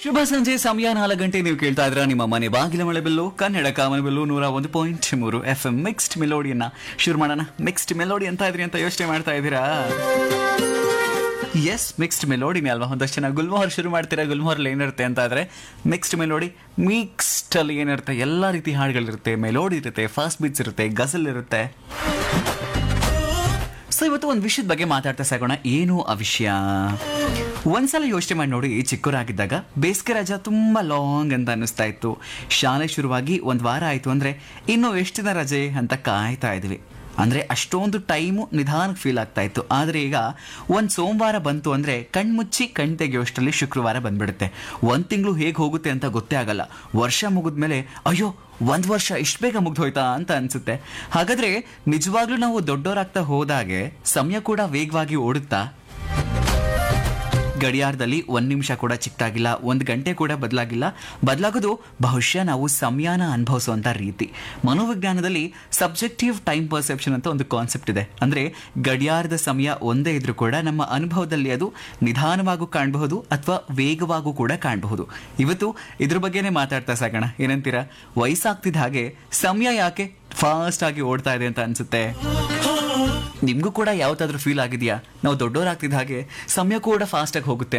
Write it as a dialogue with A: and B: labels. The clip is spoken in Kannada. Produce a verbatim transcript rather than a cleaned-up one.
A: ಶುಭ ಸಂಜೆ ಸಮಯ ನಾಲ್ಕು ಗಂಟೆ ನೀವು ಕೇಳ್ತಾ ಇದ್ರ ನಿಮ್ಮ ಮನೆ ಬಾಗಿಲ ಮಳೆ ಬೆಲ್ಲು ಕನ್ನಡ ಕಾಮನ ಬೆಲ್ಲು ನೂರ ಒಂದು ಪಾಯಿಂಟ್ ಮೂರು ಎಫ್ ಎಂ ಮಿಕ್ಸ್ಡ್ ಮೆಲೋಡಿಯನ್ನ ಶುರು ಮಾಡೋಣ. ಮಿಕ್ಸ್ಡ್ ಮೆಲೋಡಿ ಅಂತ ಇದ್ರಿ ಅಂತ ಯೋಚನೆ ಮಾಡ್ತಾ ಇದ್ದೀರಾ? ಎಸ್, ಮಿಕ್ಸ್ಡ್ ಮೆಲೋಡಿನೇ ಅಲ್ವಾ. ಒಂದಷ್ಟು ಜನ ಗುಲ್ಮೋಹರ್ ಶುರು ಮಾಡ್ತೀರಾ, ಗುಲ್ಮೋಹರ್ಲಿ ಏನಿರುತ್ತೆ ಅಂತ ಆದರೆ ಮಿಕ್ಸ್ಡ್ ಮೆಲೋಡಿ. ಮಿಕ್ಸ್ಡ್ ಅಲ್ಲಿ ಏನಿರುತ್ತೆ, ಎಲ್ಲ ರೀತಿ ಹಾಡುಗಳಿರುತ್ತೆ, ಮೆಲೋಡಿ ಇರುತ್ತೆ, ಫಾಸ್ಟ್ ಬೀಟ್ಸ್ ಇರುತ್ತೆ, ಗಜಲ್ ಇರುತ್ತೆ. ಸೊ ಇವತ್ತು ಒಂದು ವಿಷಯದ ಬಗ್ಗೆ ಮಾತಾಡ್ತಾ ಸಾಗೋಣ. ಏನು ಆ ವಿಷಯ? ಒಂದ್ಸಲ ಯೋಚನೆ ಮಾಡಿ ನೋಡಿ, ಚಿಕ್ಕವರಾಗಿದ್ದಾಗ ಬೇಸಿಗೆ ರಜಾ ತುಂಬ ಲಾಂಗ್ ಅಂತ ಅನ್ನಿಸ್ತಾ ಇತ್ತು. ಶಾಲೆ ಶುರುವಾಗಿ ಒಂದು ವಾರ ಆಯಿತು ಅಂದರೆ ಇನ್ನೂ ಎಷ್ಟು ದಿನ ರಜೆ ಅಂತ ಕಾಯ್ತಾ ಇದ್ವಿ. ಅಂದರೆ ಅಷ್ಟೊಂದು ಟೈಮು ನಿಧಾನಕ್ಕೆ ಫೀಲ್ ಆಗ್ತಾ ಇತ್ತು. ಆದರೆ ಈಗ ಒಂದು ಸೋಮವಾರ ಬಂತು ಅಂದರೆ ಕಣ್ಮುಚ್ಚಿ ಕಣ್ ತೆಗೆಯೋಷ್ಟರಲ್ಲಿ ಶುಕ್ರವಾರ ಬಂದ್ಬಿಡುತ್ತೆ. ಒಂದು ತಿಂಗಳು ಹೇಗೆ ಹೋಗುತ್ತೆ ಅಂತ ಗೊತ್ತೇ ಆಗಲ್ಲ. ವರ್ಷ ಮುಗಿದ್ಮೇಲೆ ಅಯ್ಯೋ ಒಂದು ವರ್ಷ ಇಷ್ಟು ಬೇಗ ಮುಗ್ದೋಯ್ತಾ ಅಂತ ಅನಿಸುತ್ತೆ. ಹಾಗಾದರೆ ನಿಜವಾಗ್ಲೂ ನಾವು ದೊಡ್ಡವರಾಗ್ತಾ ಹೋದಾಗೆ ಸಮಯ ಕೂಡ ವೇಗವಾಗಿ ಓಡುತ್ತಾ? ಗಡಿಯಾರದಲ್ಲಿ ಒಂದು ನಿಮಿಷ ಕೂಡ ಚಿಕ್ಕದಾಗಿಲ್ಲ, ಒಂದು ಗಂಟೆ ಕೂಡ ಬದಲಾಗಿಲ್ಲ. ಬದಲಾಗೋದು ಬಹುಶಃ ನಾವು ಸಮಯನ ಅನುಭವಿಸುವಂಥ ರೀತಿ. ಮನೋವಿಜ್ಞಾನದಲ್ಲಿ ಸಬ್ಜೆಕ್ಟಿವ್ ಟೈಮ್ ಪರ್ಸೆಪ್ಷನ್ ಅಂತ ಒಂದು ಕಾನ್ಸೆಪ್ಟ್ ಇದೆ. ಅಂದರೆ ಗಡಿಯಾರದ ಸಮಯ ಒಂದೇ ಇದ್ರೂ ಕೂಡ ನಮ್ಮ ಅನುಭವದಲ್ಲಿ ಅದು ನಿಧಾನವಾಗೂ ಕಾಣಬಹುದು ಅಥವಾ ವೇಗವಾಗೂ ಕೂಡ ಕಾಣಬಹುದು. ಇವತ್ತು ಇದ್ರ ಬಗ್ಗೆನೇ ಮಾತಾಡ್ತಾ ಸಾಗೋಣ. ಏನಂತೀರಾ? ವಯಸ್ಸಾಗ್ತಿದ್ದ ಹಾಗೆ ಸಮಯ ಯಾಕೆ ಫಾಸ್ಟ್ ಆಗಿ ಓಡ್ತಾ ಇದೆ ಅಂತ ಅನ್ಸುತ್ತೆ? ನಿಮಗೂ ಕೂಡ ಯಾವತ್ತಾದ್ರೂ ಫೀಲ್ ಆಗಿದೆಯಾ? ನಾವು ದೊಡ್ಡವರಾಗ್ತಿದ್ದ ಹಾಗೆ ಸಮಯ ಕೂಡ ಫಾಸ್ಟಾಗಿ ಹೋಗುತ್ತೆ